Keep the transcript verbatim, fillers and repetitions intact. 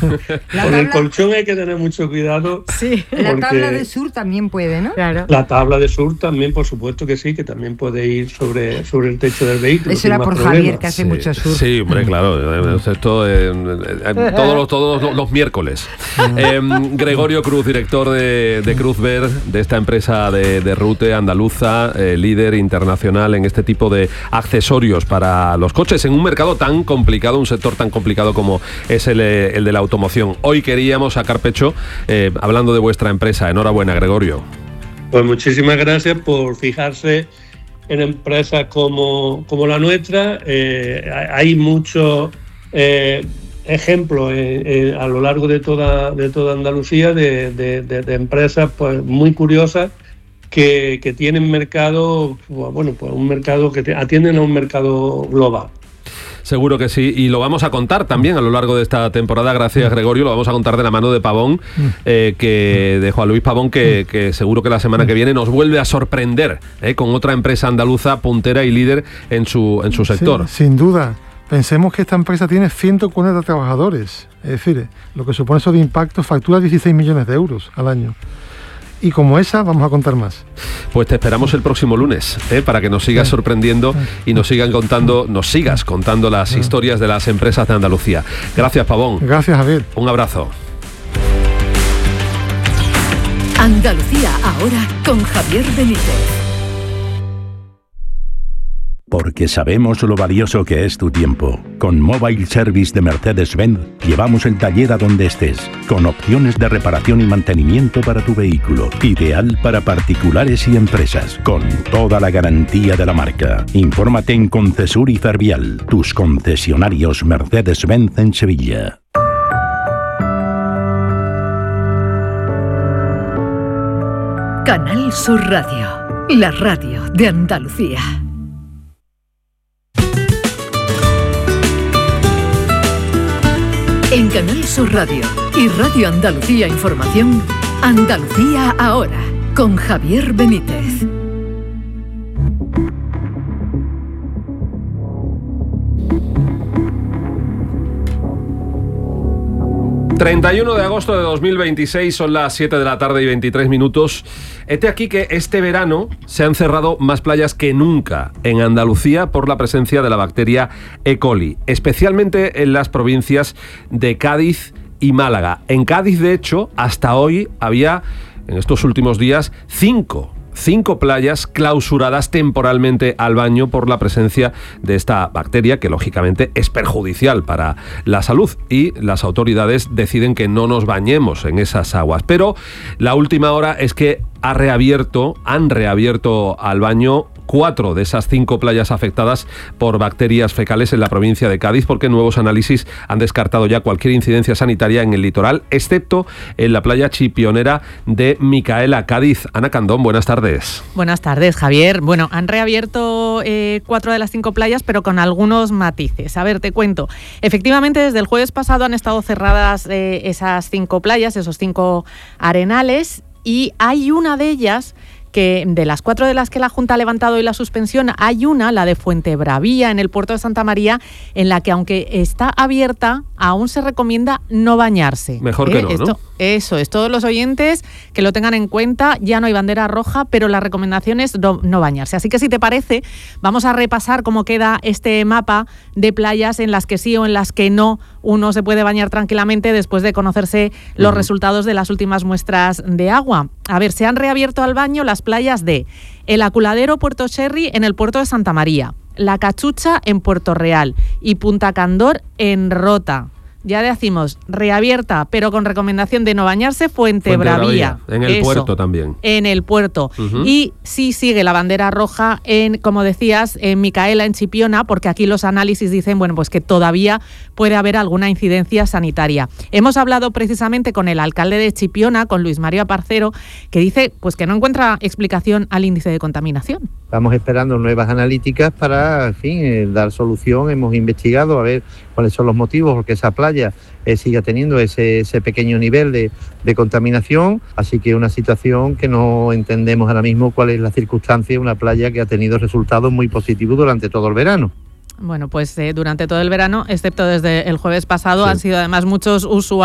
La Con tabla... el colchón hay que tener mucho cuidado. Sí, la tabla de surf también puede, ¿no? Claro. La tabla de surf también, por supuesto que sí, que también puede ir sobre, sobre el techo del vehículo. Eso era por problema. Javier, que hace Sí, mucho surf. sí, hombre, claro. Esto, eh, eh, todos, los, todos los, los miércoles. Eh, Gregorio Cruz, director de, de Cruz Ver, de esta empresa de, de Rute andaluza, eh, líder internacional en este tipo de accesorios para los coches, en un mercado tan complicado, un sector tan complicado como es el, el de la automoción. Hoy queríamos sacar pecho eh, hablando de vuestra empresa. Enhorabuena, Gregorio. Pues muchísimas gracias por fijarse en empresas como, como la nuestra. Eh, hay muchos eh, ejemplos eh, eh, a lo largo de toda, de toda Andalucía de, de, de, de empresas pues, muy curiosas que, que tienen mercado, bueno, pues un mercado que te, atienden a un mercado global. Seguro que sí, y lo vamos a contar también a lo largo de esta temporada, gracias Gregorio, lo vamos a contar de la mano de Pavón, eh, que de Juan Luis Pavón, que, que seguro que la semana que viene nos vuelve a sorprender eh, con otra empresa andaluza puntera y líder en su, en su sector. Sí, sin duda. Pensemos que esta empresa tiene ciento cuarenta trabajadores, es decir, lo que supone eso de impacto, factura dieciséis millones de euros al año. Y como esa, vamos a contar más. Pues te esperamos el próximo lunes, ¿eh? para que nos sigas sorprendiendo y nos sigan contando, nos sigas contando las historias de las empresas de Andalucía. Gracias, Pavón. Gracias, Javier. Un abrazo. Andalucía ahora con Javier Benítez. Porque sabemos lo valioso que es tu tiempo. Con Mobile Service de Mercedes-Benz llevamos el taller a donde estés, con opciones de reparación y mantenimiento para tu vehículo. Ideal para particulares y empresas, con toda la garantía de la marca. Infórmate en Concesur y Fervial, tus concesionarios Mercedes-Benz en Sevilla. Canal Sur Radio, la radio de Andalucía. En Canal Sur Radio y Radio Andalucía Información, Andalucía ahora, con Javier Benítez. treinta y uno de agosto de dos mil veintiséis, son las siete de la tarde y veintitrés minutos. Hete aquí que este verano se han cerrado más playas que nunca en Andalucía por la presencia de la bacteria E. coli, especialmente en las provincias de Cádiz y Málaga. En Cádiz, de hecho, hasta hoy había, en estos últimos días, cinco Cinco playas clausuradas temporalmente al baño por la presencia de esta bacteria, que lógicamente es perjudicial para la salud, y las autoridades deciden que no nos bañemos en esas aguas. Pero la última hora es que ha reabierto, han reabierto al baño cuatro de esas cinco playas afectadas por bacterias fecales en la provincia de Cádiz, porque nuevos análisis han descartado ya cualquier incidencia sanitaria en el litoral, excepto en la playa chipionera de Micaela, Cádiz. Ana Candón, buenas tardes. Buenas tardes, Javier. Bueno, han reabierto eh, cuatro de las cinco playas, pero con algunos matices. A ver, te cuento. Efectivamente, desde el jueves pasado han estado cerradas eh, esas cinco playas, esos cinco arenales, y hay una de ellas que, de las cuatro de las que la Junta ha levantado hoy la suspensión, hay una, la de Fuentebravía, en el puerto de Santa María, en la que, aunque está abierta, aún se recomienda no bañarse. Mejor ¿Eh? que no, Esto, ¿no? Eso es, todos los oyentes que lo tengan en cuenta. Ya no hay bandera roja, pero la recomendación es no, no bañarse. Así que, si te parece, vamos a repasar cómo queda este mapa de playas en las que sí o en las que no uno se puede bañar tranquilamente después de conocerse los uh-huh. resultados de las últimas muestras de agua. A ver, se han reabierto al baño las playas de El Aculadero, Puerto Cherry, en el puerto de Santa María, La Cachucha en Puerto Real y Punta Candor en Rota. Ya decimos, reabierta, pero con recomendación de no bañarse, Fuentebravía. En el Eso, puerto también. En el puerto. Uh-huh. Y sí sigue la bandera roja en, como decías, en Micaela, en Chipiona, porque aquí los análisis dicen, bueno, pues que todavía puede haber alguna incidencia sanitaria. Hemos hablado precisamente con el alcalde de Chipiona, con Luis Mario Aparcero, que dice pues que no encuentra explicación al índice de contaminación. Estamos esperando nuevas analíticas para, en fin, eh, dar solución. Hemos investigado a ver cuáles son los motivos porque esa playa eh, siga teniendo ese, ese pequeño nivel de, de contaminación. Así que una situación que no entendemos ahora mismo cuál es la circunstancia de una playa que ha tenido resultados muy positivos durante todo el verano. Bueno, pues eh, durante todo el verano, excepto desde el jueves pasado, sí. han sido además muchos usuarios